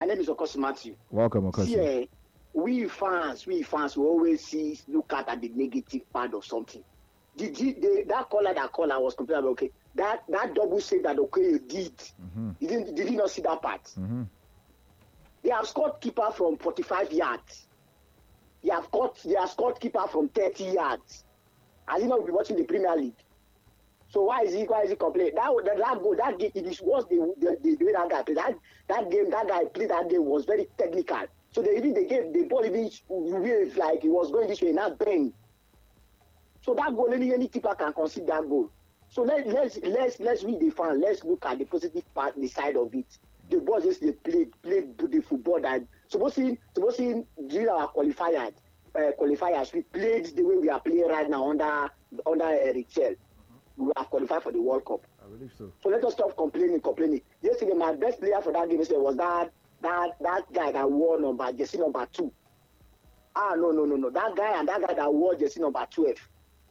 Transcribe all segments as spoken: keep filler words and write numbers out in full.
name is Okosi Matthew. Welcome, Okosi. See, uh, we fans, we fans, we always see, look at, at the negative part of something. Did he, the, that caller, that caller was complaining about, okay, that, that double save that okay did. Mm-hmm. Did, he, did he not see that part? Mm-hmm. They have scored keeper from forty-five yards. They have caught, they have scored keeper from thirty yards. Has he not been watching the Premier League? So why is he why is he complaining? That that, that goal, that game, it is was the the, the, the way that guy played. That, that game, that guy played that game was very technical. So they even they gave the ball even waved like it was going this way, not bend. So that goal, any any keeper can concede that goal. So let let's let's let's read the fan. Let's look at the positive part, the side of it. The boys just they played played the football that supposing supposing during our qualifiers, uh, qualifiers we played the way we are playing right now under under uh, Richel. We have qualified for the World Cup. I believe so. So let us stop complaining, complaining. Yesterday, my best player for that game yesterday was that that that guy that wore number jersey number two. Ah no no no no that guy and that guy that wore jersey number twelve.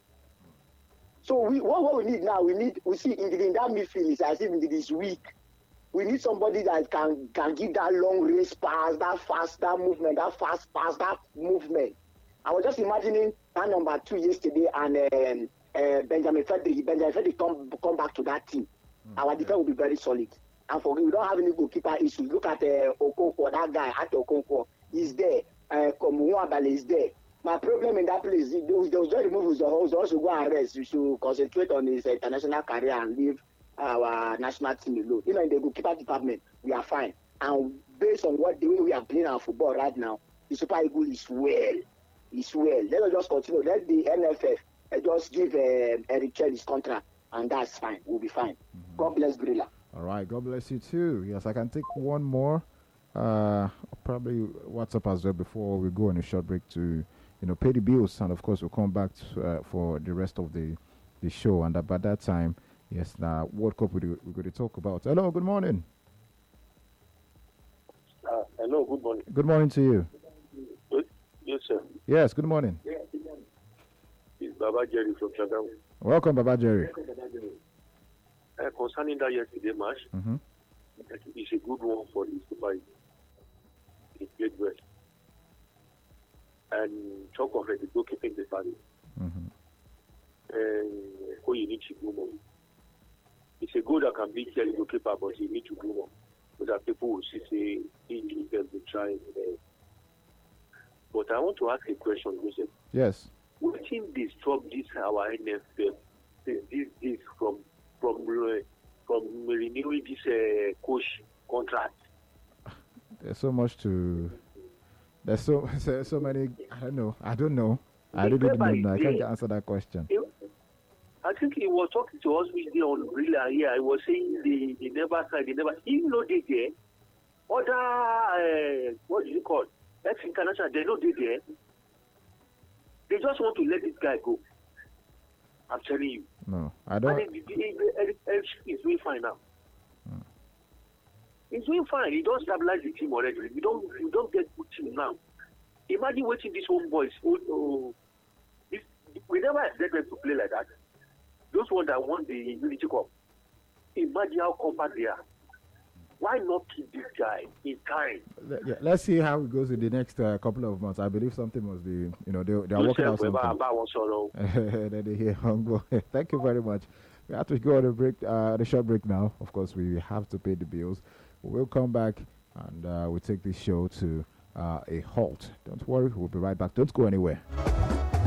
So we what, what we need now we need we see in, the, in that midfield is as if it is weak. We need somebody that can can give that long range pass, that fast that movement, that fast pass, that movement. I was just imagining that number two yesterday and um, uh, Benjamin Frederick. Benjamin Frederick come come back to that team. Mm, Our defense yeah. will be very solid. And for we don't have any goalkeeper issues. Look at uh, Okonkwo, that guy at Okonkwo. He's there. Uh, Komuwabale is there. My problem in that place, there was just remove his also go and rest. You should concentrate on his uh, international career and leave our national team alone. You know, in the goalkeeper department, we are fine. And based on what the way we are playing our football right now, the Super Eagles is well. Is well. Let us just continue. Let the N F F uh, just give uh, Eric Chell his contract, and that's fine. We'll be fine. Mm-hmm. God bless Brilla. All right. God bless you too. Yes, I can take one more. Uh, probably WhatsApp as well before we go on a short break to, you know, pay the bills, and of course we'll come back to, uh, for the rest of the the show. And by that time, yes, now World Cup we're, we're going to talk about. Hello, good morning. Uh, hello, good morning. Good morning to you. Good. Yes, sir. Yes, good morning. Yeah. It's Baba Jerry from Shagamu. Welcome, Baba Jerry. Uh, concerning that yesterday match, mm-hmm. it's a good one for the Super Eagles. It played well. And talk of it, the goalkeeping the party. Mm-hmm. And oh, you need to do more. It's a goal that can beat the goalkeeper, but you need to do more. So that people will see, say, he will try. Uh, but I want to ask a question, Joseph. Yes. What thing they stop this our N F L this this from from uh, from renewing this uh, coach contract? There's so much to. There's so so, so many. I don't know. I don't know. I really don't know. I can't answer that question. It, I think he was talking to us day on Brilla here. I was saying they, they never signed, they never, even though they there, other, uh, what do you call it? Ex-international, they know they there. They just want to let this guy go. I'm telling you. No, I don't. And he's doing fine now. Hmm. He's doing fine. He don't stabilize the team already. We don't, we don't get good team now. Imagine watching these home boys. Oh, oh, this, we never expect them to play like that. Those ones that won the Unity Cup. Imagine how compact they are. Why not keep this guy in time? Yeah, let's see how it goes in the next uh, couple of months. I believe something must be, you know, they, they are working out something. Then they hear Hongo. Thank you very much. We have to go on a break, uh, the short break now. Of course, we have to pay the bills. We'll come back and uh, we'll take this show to uh, a halt. Don't worry, we'll be right back. Don't go anywhere.